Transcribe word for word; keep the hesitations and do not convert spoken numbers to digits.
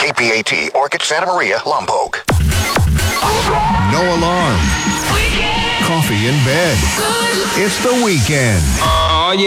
K P A T, Orchid, Santa Maria, Lompoc. No alarm. Coffee in bed. It's the weekend.